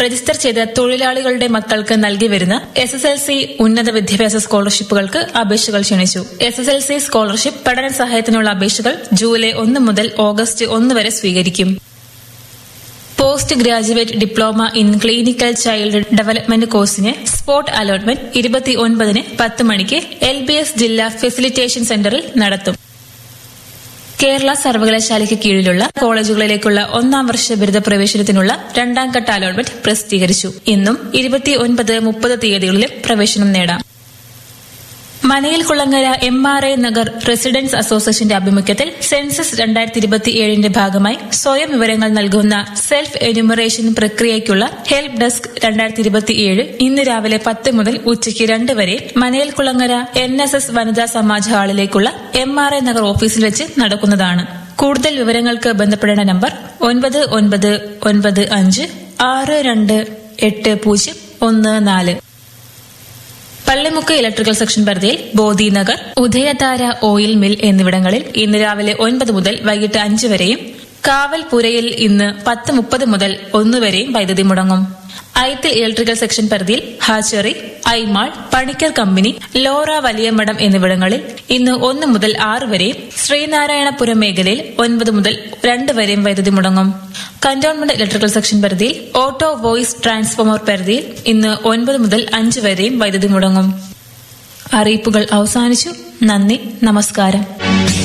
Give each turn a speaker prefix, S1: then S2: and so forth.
S1: Register ചെയ്ത തൊഴിലാളികളുടെ മക്കൾക്ക് നൽകി വരുന്ന SSLC ഉന്നത വിദ്യാഭ്യാസ സ്കോളർഷിപ്പുകൾക്ക് അപേക്ഷകൾ ക്ഷണിച്ചു. SSLC സ്കോളർഷിപ്പ് പഠന സഹായത്തിനുള്ള അപേക്ഷകൾ ജൂലൈ 1 മുതൽ ഓഗസ്റ്റ് 1 വരെ സ്വീകരിക്കും. Post graduate diploma in clinical child development കോഴ്സിന് സ്പോട്ട് അലോട്ട്മെന്റ് 29-ന് 10 മണിക്ക് LBS ജില്ലാ ഫെസിലിറ്റേഷൻ സെന്ററിൽ നടത്തും. കേരള സർവകലാശാലയ്ക്ക് കീഴിലുള്ള കോളേജുകളിലേക്കുള്ള 1-ാം വർഷ ബിരുദ പ്രവേശനത്തിനുള്ള 2ാം ഘട്ട അലോട്ട്മെന്റ് പ്രസിദ്ധീകരിച്ചു. ഇന്നും 29, 30 തീയതികളിലും പ്രവേശനം നേടാം. മനയിൽ കുളങ്ങര MRA നഗർ റെസിഡൻസ് അസോസിയേഷന്റെ ആഭിമുഖ്യത്തിൽ സെൻസസ് 2027ന്റെ ഭാഗമായി സ്വയം വിവരങ്ങൾ നൽകുന്ന സെൽഫ് എന്യൂമറേഷൻ പ്രക്രിയയ്ക്കുള്ള ഹെൽപ്പ് ഡെസ്ക് 2027 ഇന്ന് രാവിലെ 10 മുതൽ ഉച്ചയ്ക്ക് 2 വരെ മനയിൽ കുളങ്ങര NSS വനിതാ സമാജ് ഹാളിലേക്കുള്ള MRA നഗർ ഓഫീസിൽ വെച്ച് നടക്കുന്നതാണ്. കൂടുതൽ വിവരങ്ങൾക്ക് ബന്ധപ്പെടേണ്ട നമ്പർ 9995628014. പള്ളിമുക്ക് ഇലക്ട്രിക്കൽ സെക്ഷൻ പരിധിയിൽ ബോധി നഗർ, ഉദയധാര ഓയിൽ മിൽ എന്നിവിടങ്ങളിൽ ഇന്ന് രാവിലെ 9 മുതൽ വൈകിട്ട് 5 വരെയും കാവൽപുരയിൽ ഇന്ന് 10:30 മുതൽ 1 വരെയും വൈദ്യുതി മുടങ്ങും. ഐത്തിൽ ഇലക്ട്രിക്കൽ സെക്ഷൻ പരിധിയിൽ ഹാച്ചറി, ഐമാൾ, പണിക്കർ കമ്പനി, ലോറ വലിയമഠം എന്നിവിടങ്ങളിൽ ഇന്ന് 1 മുതൽ 6 വരെയും ശ്രീനാരായണപുരം മേഖലയിൽ 9 മുതൽ 2 വരെയും വൈദ്യുതി മുടങ്ങും. കന്റോൺമെന്റ് ഇലക്ട്രിക്കൽ സെക്ഷൻ പരിധിയിൽ ഓട്ടോ വോയിസ് ട്രാൻസ്ഫോമർ പരിധിയിൽ ഇന്ന് 9 മുതൽ 5 വരെയും വൈദ്യുതി മുടങ്ങും. അറിയിപ്പുകൾ അവസാനിച്ചു. നന്ദി, നമസ്കാരം.